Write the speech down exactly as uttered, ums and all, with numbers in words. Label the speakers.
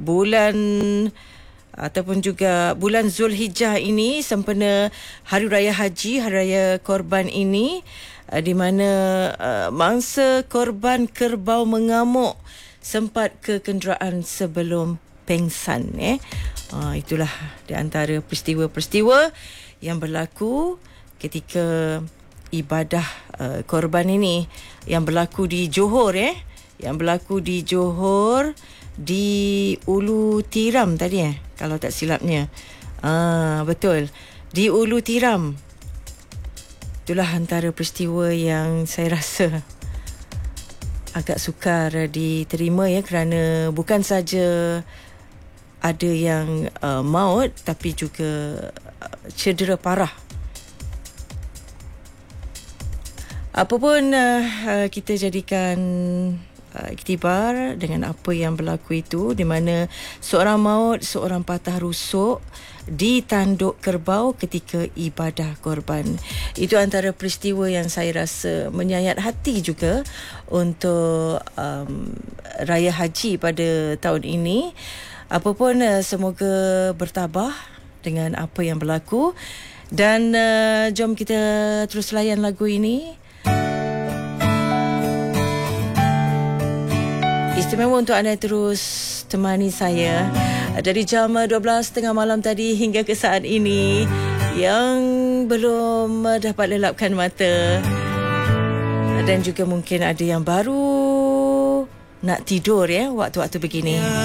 Speaker 1: bulan ataupun juga bulan Zulhijjah ini sempena Hari Raya Haji, Hari Raya Korban ini, uh, di mana uh, mangsa korban kerbau mengamuk sempat kekenderaan sebelum pengsan. Eh. Uh, itulah di antara peristiwa-peristiwa yang berlaku ketika ibadah uh, korban ini yang berlaku di Johor, eh yang berlaku di Johor, di Ulu Tiram tadi, eh kalau tak silapnya. Ah, betul, di Ulu Tiram. Itulah antara peristiwa yang saya rasa agak sukar diterima, ya, kerana bukan saja ada yang uh, maut, tapi juga uh, cedera parah. Apapun uh, kita jadikan uh, iktibar dengan apa yang berlaku itu, di mana seorang maut, seorang patah rusuk di tanduk kerbau ketika ibadah korban. Itu antara peristiwa yang saya rasa menyayat hati juga untuk um, Raya Haji pada tahun ini. Apapun, uh, semoga bertabah dengan apa yang berlaku. Dan uh, jom kita terus layan lagu ini. Istimewa untuk anda terus temani saya dari jam dua belas tiga puluh malam tadi hingga ke saat ini, yang belum dapat lelapkan mata dan juga mungkin ada yang baru nak tidur, ya, waktu-waktu begini.